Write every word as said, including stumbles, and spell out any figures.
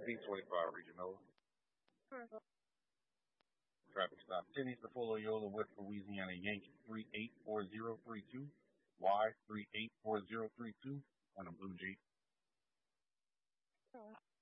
B twenty-five Regional. Traffic stop. ten East of Loyola, West Louisiana, Yankee three eight four zero three two. Y three eight four zero three two on a Blue Jeep.